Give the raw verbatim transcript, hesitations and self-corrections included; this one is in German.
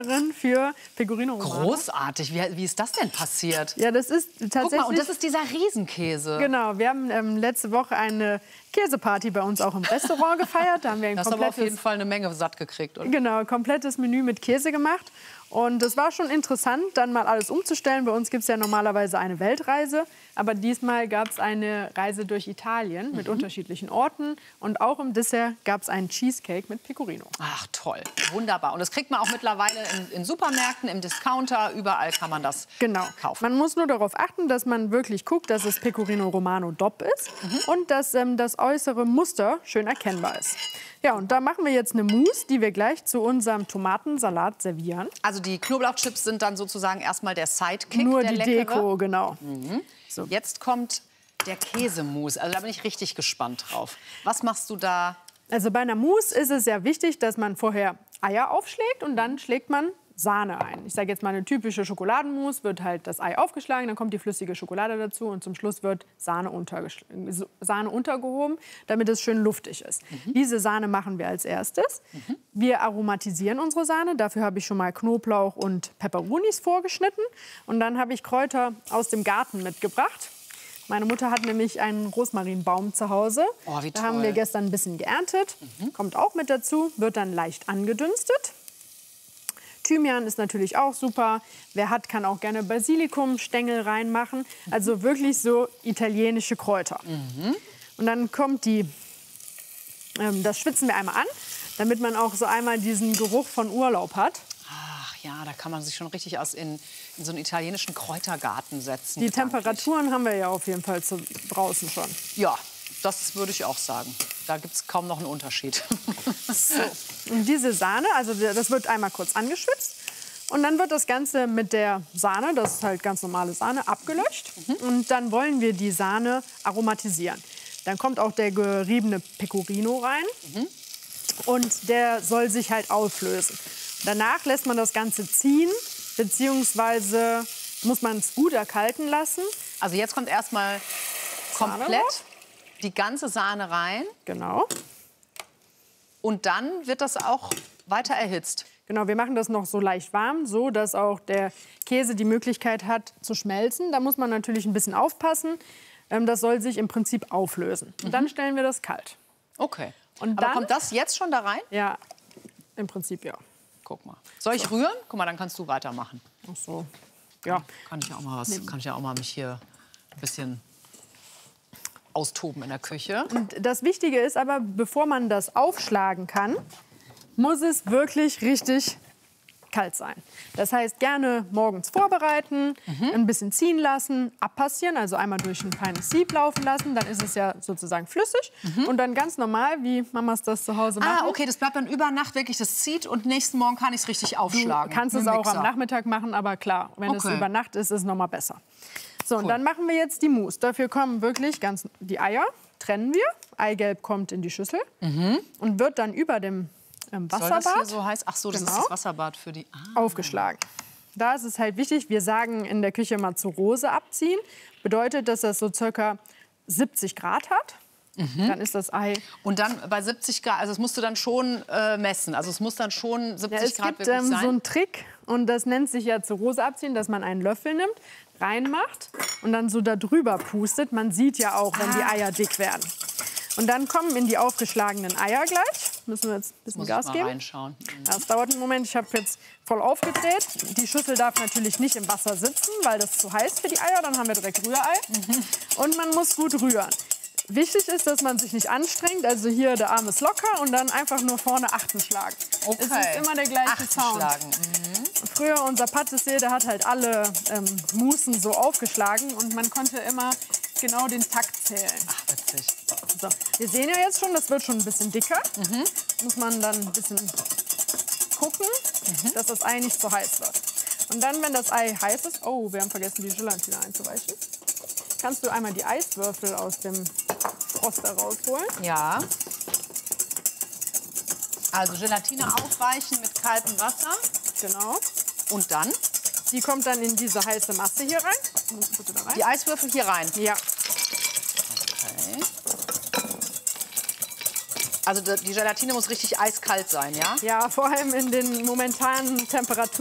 für Pecorino Romano. Großartig. Wie, wie ist das denn passiert? Ja, das ist tatsächlich... Guck mal, und das ist dieser Riesenkäse. Genau, wir haben ähm, letzte Woche eine Käseparty bei uns auch im Restaurant gefeiert. Da haben wir ein das hat aber komplettes, auf jeden Fall eine Menge satt gekriegt. Oder? Genau, komplettes Menü mit Käse gemacht. Und es war schon interessant, dann mal alles umzustellen. Bei uns gibt es ja normalerweise eine Weltreise. Aber diesmal gab es eine Reise durch Italien mit mhm. unterschiedlichen Orten. Und auch im Dessert gab es einen Cheesecake mit Pecorino. Ach, toll. Wunderbar. Und das kriegt man auch mittlerweile in, in Supermärkten, im Discounter. Überall kann man das genau. kaufen. Man muss nur darauf achten, dass man wirklich guckt, dass es Pecorino Romano D O P ist. Mhm. Und dass ähm, das äußere Muster schön erkennbar ist. Ja, und da machen wir jetzt eine Mousse, die wir gleich zu unserem Tomatensalat servieren. Also die Knoblauchchips sind dann sozusagen erstmal der Sidekick, Nur der die leckere. Deko, genau. Mhm. So. Jetzt kommt der Käsemousse. Also da bin ich richtig gespannt drauf. Was machst du da? Also bei einer Mousse ist es sehr wichtig, dass man vorher Eier aufschlägt und dann schlägt man Sahne ein. Ich sage jetzt mal, eine typische Schokoladenmousse wird halt das Ei aufgeschlagen, dann kommt die flüssige Schokolade dazu und zum Schluss wird Sahne, Sahne untergehoben, damit es schön luftig ist. Mhm. Diese Sahne machen wir als erstes. Mhm. Wir aromatisieren unsere Sahne. Dafür habe ich schon mal Knoblauch und Peperonis vorgeschnitten. Und dann habe ich Kräuter aus dem Garten mitgebracht. Meine Mutter hat nämlich einen Rosmarinbaum zu Hause. Oh, wie da toll. haben wir gestern ein bisschen geerntet. Mhm. Kommt auch mit dazu, wird dann leicht angedünstet. Thymian ist natürlich auch super. Wer hat, kann auch gerne Basilikumstängel reinmachen. Also wirklich so italienische Kräuter. Mhm. Und dann kommt die, ähm, das schwitzen wir einmal an, damit man auch so einmal diesen Geruch von Urlaub hat. Ach ja, da kann man sich schon richtig aus in, in so einen italienischen Kräutergarten setzen. Die Temperaturen haben wir ja auf jeden Fall zu, draußen schon. Ja, das würde ich auch sagen. Da gibt es kaum noch einen Unterschied. So. Und diese Sahne, also das wird einmal kurz angeschwitzt. Und dann wird das Ganze mit der Sahne, das ist halt ganz normale Sahne, abgelöscht. Mhm. Und dann wollen wir die Sahne aromatisieren. Dann kommt auch der geriebene Pecorino rein. Mhm. Und der soll sich halt auflösen. Danach lässt man das Ganze ziehen, beziehungsweise muss man es gut erkalten lassen. Also jetzt kommt erstmal komplett die ganze Sahne rein. Genau. Und dann wird das auch weiter erhitzt. Genau, wir machen das noch so leicht warm, so dass auch der Käse die Möglichkeit hat zu schmelzen. Da muss man natürlich ein bisschen aufpassen. Das soll sich im Prinzip auflösen. Und dann stellen wir das kalt. Okay. Und Aber dann, kommt das jetzt schon da rein? Ja, im Prinzip ja. Guck mal. Soll ich so rühren? Guck mal, dann kannst du weitermachen. Ach so. Ja. Kann ich auch mal was? Kann ich ja auch mal mich hier ein bisschen austoben in der Küche. Und das Wichtige ist aber, bevor man das aufschlagen kann, muss es wirklich richtig kalt sein. Das heißt, gerne morgens vorbereiten, mhm. ein bisschen ziehen lassen, abpassieren, also einmal durch ein feines Sieb laufen lassen, dann ist es ja sozusagen flüssig mhm. und dann ganz normal, wie Mamas das zu Hause machen. Ah, okay, das bleibt dann über Nacht wirklich, das zieht und nächsten Morgen kann ich es richtig aufschlagen. Du kannst es auch am Nachmittag machen, aber klar, wenn okay. es über Nacht ist, ist es noch mal besser. So, cool. Und dann machen wir jetzt die Mousse. Dafür kommen wirklich ganz die Eier, trennen wir. Eigelb kommt in die Schüssel mhm. und wird dann über dem ähm, Wasserbad. Soll das hier so heiß? Ach so, das genau, ist das Wasserbad für die... Ah. Aufgeschlagen. Da ist es halt wichtig, wir sagen in der Küche mal zur Rose abziehen. Bedeutet, dass das so circa siebzig Grad hat. Mhm. Dann ist das Ei... Und dann bei siebzig Grad, also das musst du dann schon äh, messen. Also es muss dann schon siebzig ja, es Grad gibt, wirklich ähm, sein. so einen Trick und das nennt sich ja zur Rose abziehen, dass man einen Löffel nimmt, reinmacht und dann so da drüber pustet. Man sieht ja auch, wenn ah. die Eier dick werden. Und dann kommen in die aufgeschlagenen Eier gleich. Müssen wir jetzt ein bisschen Muss Gas ich mal geben. Reinschauen. Mhm. Das dauert einen Moment. Ich habe jetzt voll aufgedreht. Die Schüssel darf natürlich nicht im Wasser sitzen, weil das zu heiß für die Eier. Dann haben wir direkt Rührei. Mhm. Und man muss gut rühren. Wichtig ist, dass man sich nicht anstrengt. Also hier der Arm ist locker und dann einfach nur vorne achten schlagen. Okay. Es ist immer der gleiche achten Sound. Schlagen. Mhm. Früher unser Patissier, der hat halt alle ähm, Moussen so aufgeschlagen und man konnte immer genau den Takt zählen. Ach, witzig. So, wir sehen ja jetzt schon, das wird schon ein bisschen dicker. Mhm. Muss man dann ein bisschen gucken, mhm. dass das Ei nicht zu heiß wird. Und dann, wenn das Ei heiß ist, oh, wir haben vergessen, die Gelatine einzuweichen, kannst du einmal die Eiswürfel aus dem Froster rausholen. Ja. Also Gelatine aufweichen mit kaltem Wasser. Genau. Und dann? Die kommt dann in diese heiße Masse hier rein. Bitte da rein. Die Eiswürfel hier rein? Ja. Okay. Also die Gelatine muss richtig eiskalt sein, ja? Ja, vor allem in den momentanen Temperaturen.